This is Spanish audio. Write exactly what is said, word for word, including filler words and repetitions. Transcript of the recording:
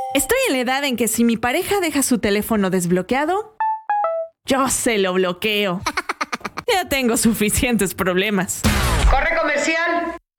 Estoy en la edad en que si mi pareja deja su teléfono desbloqueado, yo se lo bloqueo. Ya tengo suficientes problemas. ¡Corre comercial!